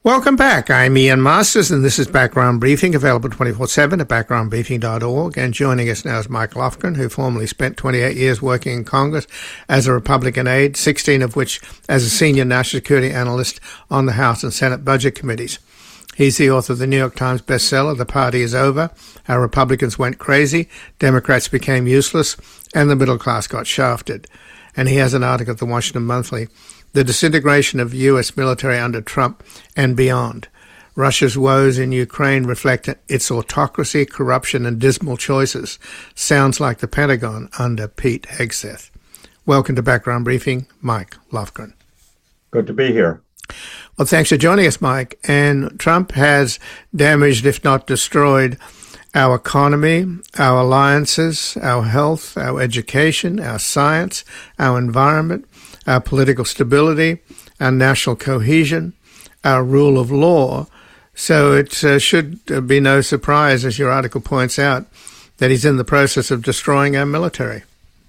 Welcome back. I'm Ian Masters, and this is Background Briefing, available 24/7 at backgroundbriefing.org. And joining us now is Mike Lofgren, who formerly spent 28 years working in Congress as a Republican aide, 16 of which as a senior national security analyst on the House and Senate Budget Committees. He's the author of the New York Times bestseller, The Party is Over, How Republicans Went Crazy, Democrats Became Useless, and the Middle Class Got Shafted. And he has an article at the Washington Monthly, The Disintegration of U.S. Military Under Trump and Beyond. Russia's woes in Ukraine reflect its autocracy, corruption, and dismal choices. Sounds like the Pentagon under Pete Hegseth. Welcome to Background Briefing, Mike Lofgren. Good to be here. Well, thanks for joining us, Mike. And Trump has damaged, if not destroyed, our economy, our alliances, our health, our education, our science, our environment, our political stability, our national cohesion, our rule of law. So it should be no surprise, as your article points out, that he's in the process of destroying our military.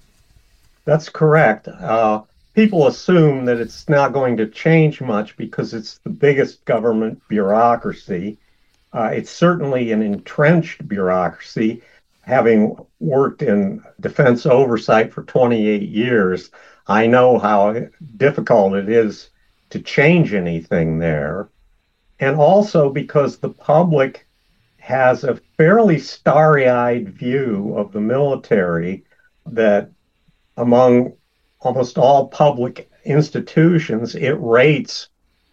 That's correct. People assume that it's not going to change much because it's the biggest government bureaucracy. It's certainly an entrenched bureaucracy. Having worked in defense oversight for 28 years, I know how difficult it is to change anything there. And also because the public has a fairly starry-eyed view of the military that among almost all public institutions, it rates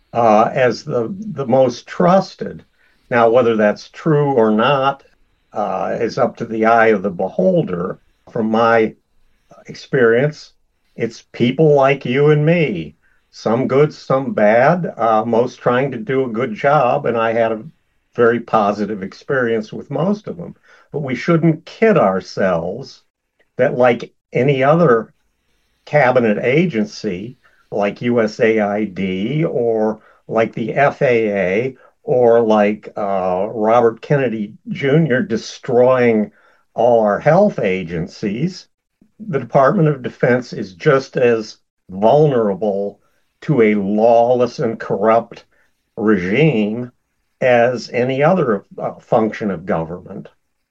as the most trusted. Now, whether that's true or not is up to the eye of the beholder. From my experience, it's people like you and me, some good, some bad, most trying to do a good job, and I had a very positive experience with most of them. But we shouldn't kid ourselves that like any other cabinet agency, like USAID or like the FAA or like Robert Kennedy Jr. destroying all our health agencies, the Department of Defense is just as vulnerable to a lawless and corrupt regime as any other function of government.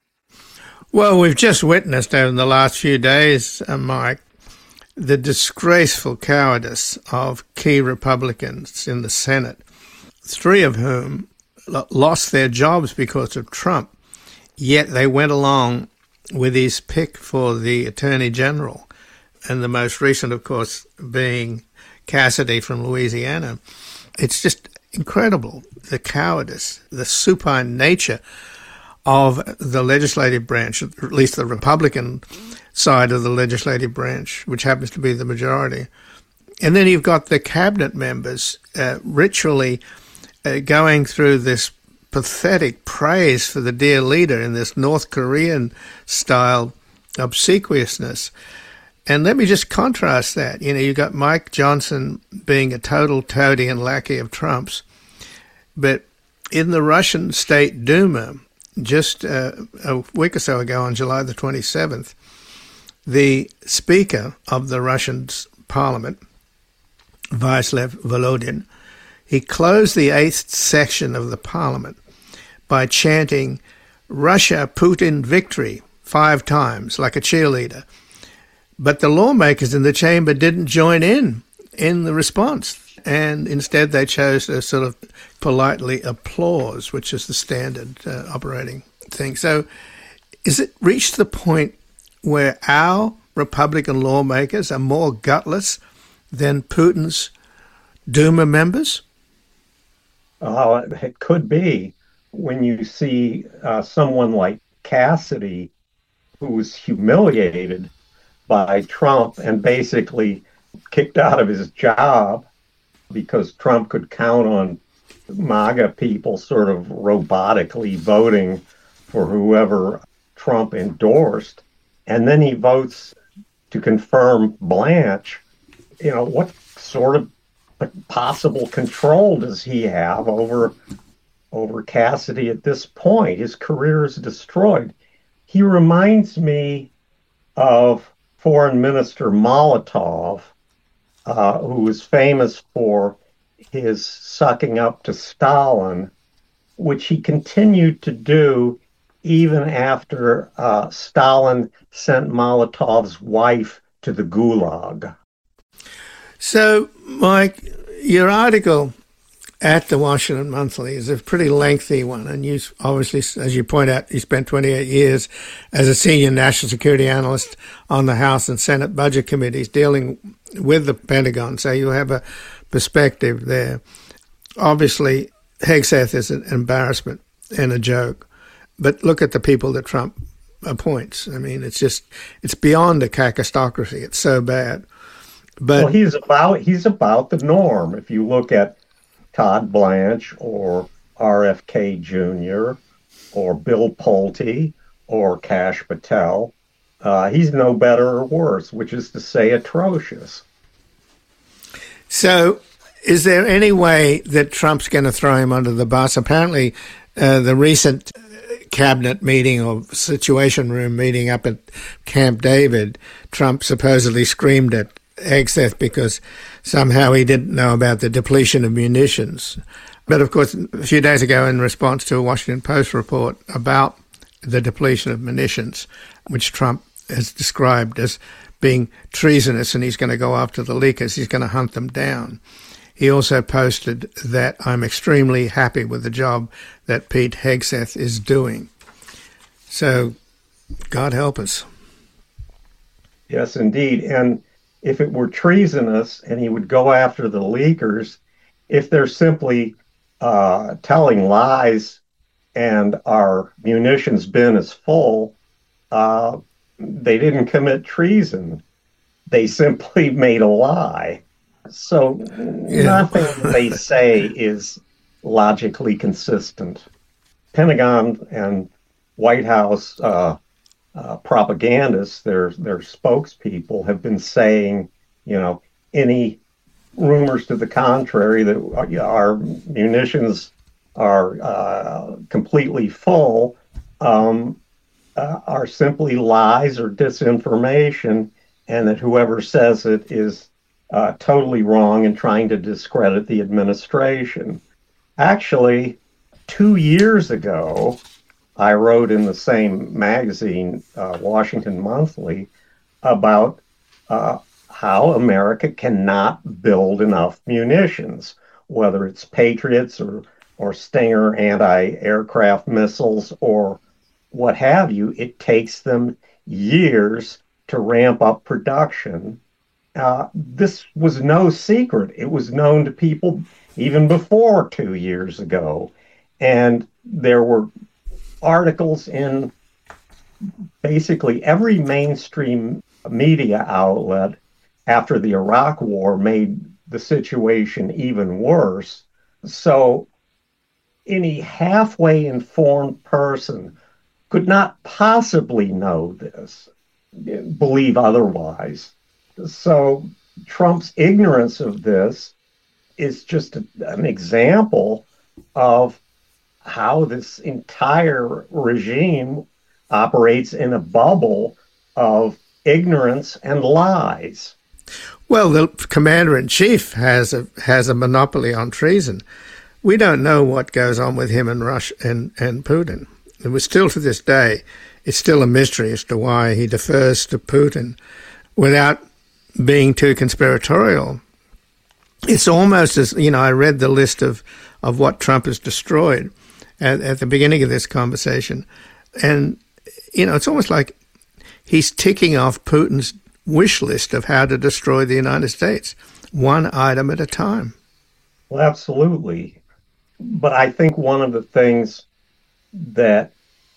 Well, we've just witnessed over the last few days, Mike, the disgraceful cowardice of key Republicans in the Senate, three of whom lost their jobs because of Trump, yet they went along with his pick for the Attorney General, and the most recent, of course, being Cassidy from Louisiana. It's just incredible, the cowardice, the supine nature of the legislative branch, at least the Republican side of the legislative branch, which happens to be the majority. And then you've got the cabinet members ritually going through this pathetic praise for the dear leader in this North Korean style obsequiousness. And let me just contrast that. You know, you've got Mike Johnson being a total toady and lackey of Trump's, but in the Russian State Duma, just a week or so ago on July the 27th, the Speaker of the Russian Parliament, Vyacheslav Volodin, he closed the 8th section of the Parliament by chanting, "Russia, Putin, victory," 5 times, like a cheerleader. But the lawmakers in the chamber didn't join in the response, and instead they chose to sort of politely applause, which is the standard operating thing. So is it reached the point where our Republican lawmakers are more gutless than Putin's Duma members? Oh, it could be. When you see someone like Cassidy, who was humiliated by Trump and basically kicked out of his job because Trump could count on MAGA people sort of robotically voting for whoever Trump endorsed, and then he votes to confirm Blanche. You know, what sort of possible control does he have over Cassidy at this point? His career is destroyed. He reminds me of Foreign Minister Molotov, who was famous for his sucking up to Stalin, which he continued to do even after Stalin sent Molotov's wife to the Gulag. So, Mike, your article at the Washington Monthly is a pretty lengthy one, and you obviously, as you point out, you spent 28 years as a senior national security analyst on the House and Senate budget committees dealing with the Pentagon, so you have a perspective there. Obviously, Hegseth is an embarrassment and a joke, but look at the people that Trump appoints. I mean, it's beyond a cacostocracy. It's so bad. But well, he's about the norm. If you look at Todd Blanche or RFK Jr. or Bill Pulte or Kash Patel, he's no better or worse, which is to say atrocious. So is there any way that Trump's going to throw him under the bus? Apparently, the recent cabinet meeting or situation room meeting up at Camp David, Trump supposedly screamed at Hegseth because somehow he didn't know about the depletion of munitions. But of course, a few days ago, in response to a Washington Post report about the depletion of munitions, which Trump has described as being treasonous and he's going to go after the leakers, he's going to hunt them down. He also posted that I'm extremely happy with the job that Pete Hegseth is doing. So, God help us. Yes, indeed. And if it were treasonous and he would go after the leakers, if they're simply telling lies and our munitions bin is full, they didn't commit treason. They simply made a lie. So nothing they say is logically consistent. Pentagon and White House propagandists, their spokespeople, have been saying, any rumors to the contrary that our munitions are completely full are simply lies or disinformation, and that whoever says it is totally wrong and trying to discredit the administration. Actually, 2 years ago, I wrote in the same magazine, Washington Monthly, about how America cannot build enough munitions, whether it's Patriots or Stinger anti-aircraft missiles or what have you. It takes them years to ramp up production. This was no secret. It was known to people even before 2 years ago. And there were articles in basically every mainstream media outlet after the Iraq War made the situation even worse. So any halfway informed person could not possibly know this, believe otherwise. So Trump's ignorance of this is just an example of how this entire regime operates in a bubble of ignorance and lies. Well, the commander-in-chief has a monopoly on treason. We don't know what goes on with him and Russia and Putin. It was still to this day, it's still a mystery as to why he defers to Putin without being too conspiratorial. It's almost as, I read the list of what Trump has destroyed at the beginning of this conversation. And, it's almost like he's ticking off Putin's wish list of how to destroy the United States, one item at a time. Well, absolutely. But I think one of the things that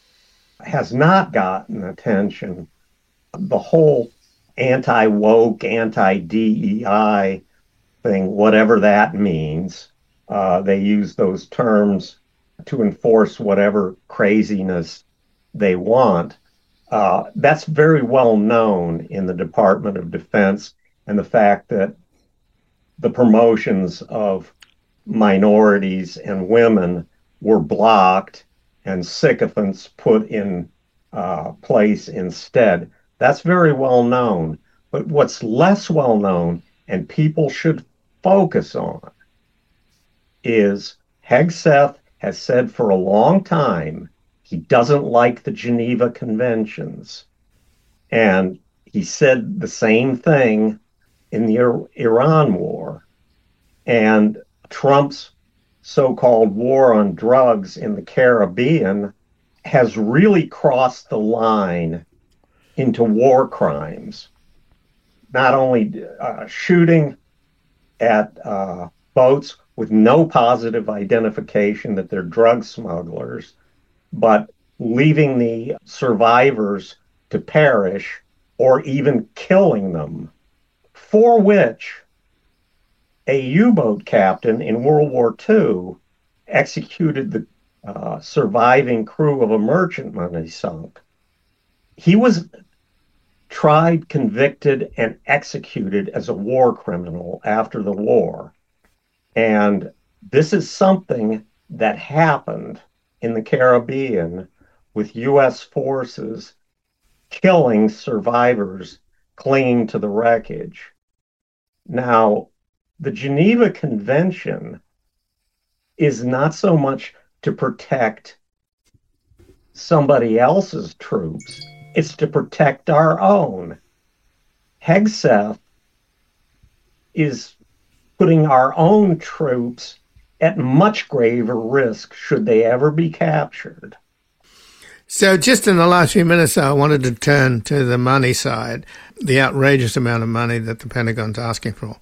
has not gotten attention, the whole anti-woke, anti-DEI thing, whatever that means, they use those terms to enforce whatever craziness they want. That's very well known in the Department of Defense, and the fact that the promotions of minorities and women were blocked and sycophants put in place instead. That's very well known. But what's less well known, and people should focus on, is Hegseth has said for a long time he doesn't like the Geneva Conventions. And he said the same thing in the Iran war. And Trump's so-called war on drugs in the Caribbean has really crossed the line into war crimes. Not only shooting at boats with no positive identification that they're drug smugglers, but leaving the survivors to perish or even killing them, for which a U-boat captain in World War II executed the surviving crew of a merchantman he sunk. He was tried, convicted, and executed as a war criminal after the war. And this is something that happened in the Caribbean with U.S. forces killing survivors clinging to the wreckage. Now, the Geneva Convention is not so much to protect somebody else's troops, it's to protect our own. Hegseth is putting our own troops at much graver risk should they ever be captured. So just in the last few minutes, I wanted to turn to the money side, the outrageous amount of money that the Pentagon's asking for,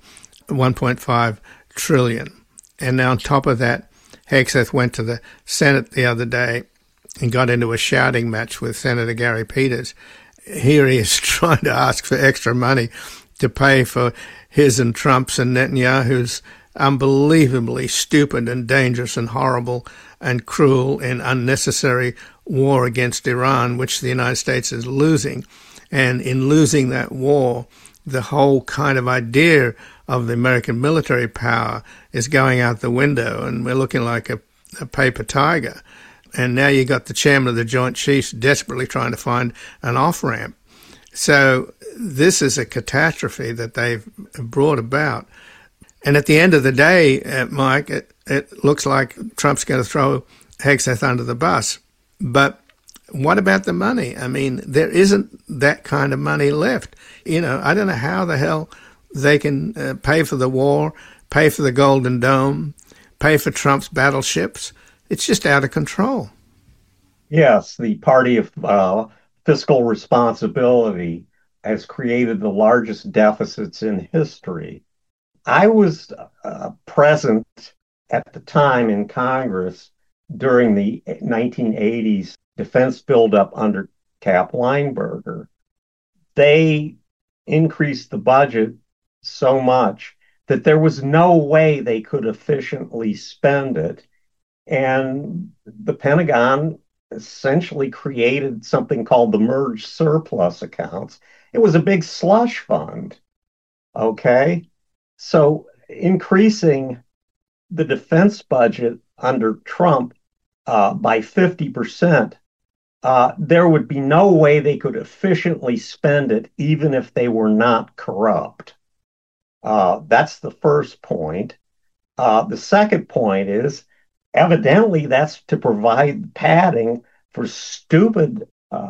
$1.5 trillion. And now on top of that, Hegseth went to the Senate the other day and got into a shouting match with Senator Gary Peters. Here he is trying to ask for extra money to pay for his and Trump's and Netanyahu's unbelievably stupid and dangerous and horrible and cruel and unnecessary war against Iran, which the United States is losing. And in losing that war, the whole kind of idea of the American military power is going out the window, and we're looking like a paper tiger. And now you got the chairman of the Joint Chiefs desperately trying to find an off-ramp. So this is a catastrophe that they've brought about. And at the end of the day, Mike, it looks like Trump's going to throw Hegseth under the bus. But what about the money? I mean, there isn't that kind of money left. You know, I don't know how the hell they can pay for the war, pay for the Golden Dome, pay for Trump's battleships. It's just out of control. Yes, the party of fiscal responsibility has created the largest deficits in history. I was present at the time in Congress during the 1980s defense buildup under Cap Weinberger. They increased the budget so much that there was no way they could efficiently spend it. And the Pentagon essentially created something called the merged surplus accounts. It was a big slush fund. Okay. So increasing the defense budget under Trump by 50%, there would be no way they could efficiently spend it, even if they were not corrupt. That's the first point. The second point is, evidently, that's to provide padding for stupid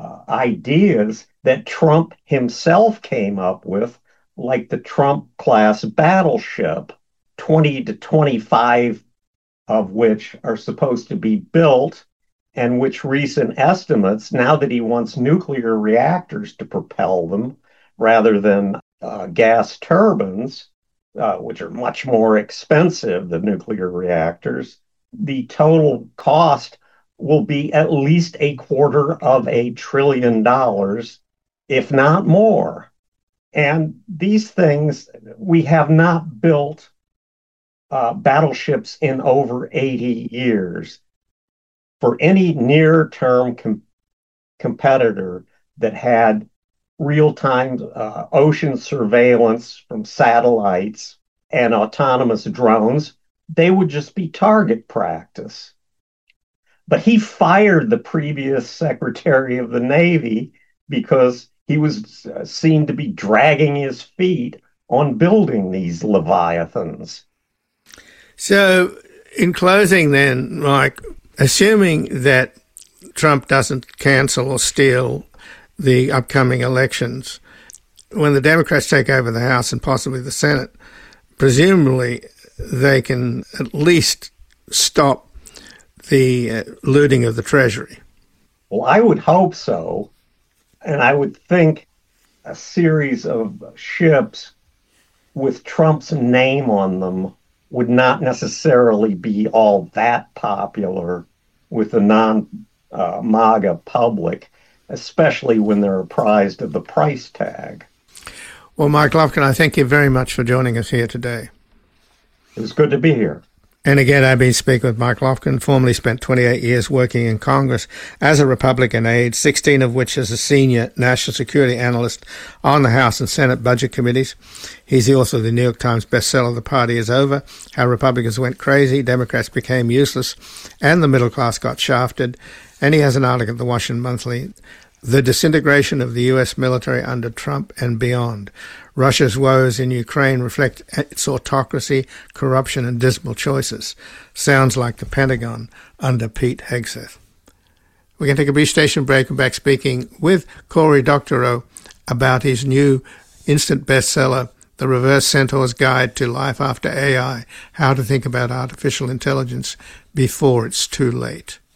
ideas that Trump himself came up with, like the Trump-class battleship, 20 to 25 of which are supposed to be built, and which recent estimates, now that he wants nuclear reactors to propel them rather than gas turbines, which are much more expensive than nuclear reactors, the total cost will be at least $250 billion, if not more. And these things, we have not built battleships in over 80 years. For any near-term competitor that had real-time ocean surveillance from satellites and autonomous drones, they would just be target practice. But he fired the previous Secretary of the Navy because he was seen to be dragging his feet on building these Leviathans. So In closing then, Mike, assuming that Trump doesn't cancel or steal the upcoming elections, when the Democrats take over the House and possibly the Senate, presumably they can at least stop the looting of the Treasury. Well, I would hope so. And I would think a series of ships with Trump's name on them would not necessarily be all that popular with the non-MAGA public, especially when they're apprised of the price tag. Well, Mike Lofgren, I thank you very much for joining us here today. It was good to be here. And again, I've been speaking with Mike Lofgren, formerly spent 28 years working in Congress as a Republican aide, 16 of which as a senior national security analyst on the House and Senate budget committees. He's the author of the New York Times bestseller, The Party Is Over, How Republicans Went Crazy, Democrats Became Useless, and the Middle Class Got Shafted. And he has an article at the Washington Monthly, The Disintegration of the U.S. Military Under Trump and Beyond. Russia's woes in Ukraine reflect its autocracy, corruption, and dismal choices. Sounds like the Pentagon under Pete Hegseth. We're going to take a brief station break and back speaking with Cory Doctorow about his new instant bestseller, The Reverse Centaur's Guide to Life After AI, How to Think About Artificial Intelligence Before It's Too Late.